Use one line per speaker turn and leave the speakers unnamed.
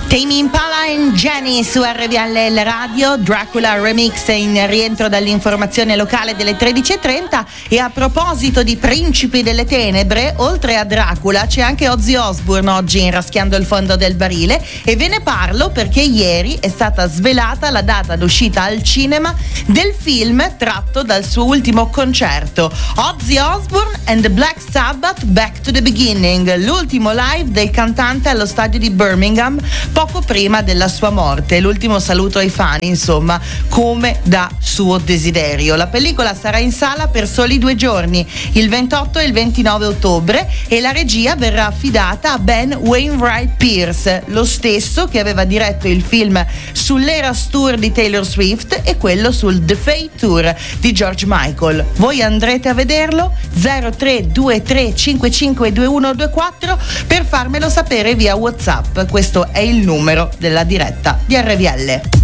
Tame Impala e Jenny su RVL Radio, Dracula Remix in rientro dall'informazione locale delle 13.30. E a proposito di principi delle tenebre, oltre a Dracula c'è anche Ozzy Osbourne oggi in Raschiando il fondo del barile, e ve ne parlo perché ieri è stata svelata la data d'uscita al cinema del film tratto dal suo ultimo concerto, Ozzy Osbourne and the Black Sabbath Back to the Beginning, l'ultimo live del cantante allo stadio di Birmingham poco prima della sua morte, l'ultimo saluto ai fan, insomma, come da suo desiderio. La pellicola sarà in sala per soli 2 giorni, il 28 e il 29 ottobre, e la regia verrà affidata a Ben Wainwright Pierce, lo stesso che aveva diretto il film sull'Eras Tour di Taylor Swift e quello sul The Fate Tour di George Michael. Voi andrete a vederlo? 0323 552124 per farmelo sapere via WhatsApp. Questo è il numero della diretta di RVL.